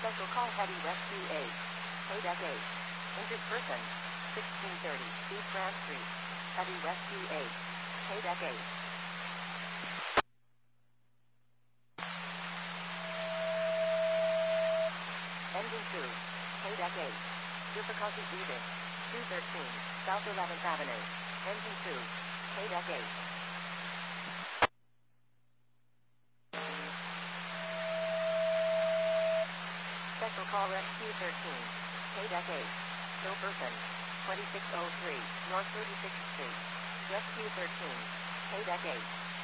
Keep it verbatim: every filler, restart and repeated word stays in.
Special call Heavy Rescue eight. K-Deck eight. Injured person. sixteen thirty East Grand Street. Heavy Rescue eight. K-Deck eight. Engine two. K-Deck eight. Difficulty breathing. two thirteen South eleventh Avenue. Engine two. K-Deck eight. Special call Rescue thirteen. K-Deck eight. Still person. twenty-six oh three North thirty-sixth Street. Rescue thirteen. K-Deck eight.